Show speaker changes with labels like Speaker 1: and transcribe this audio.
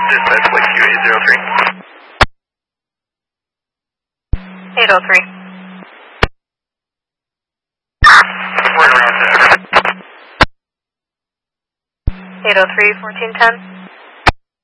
Speaker 1: Dispatch like QA03.
Speaker 2: 803.
Speaker 1: We're around
Speaker 2: 803, 1410.